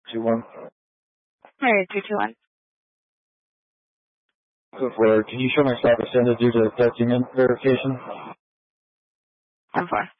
21. Alright, 321. Code 4, can you show my stop extended due to document verification? 10-4.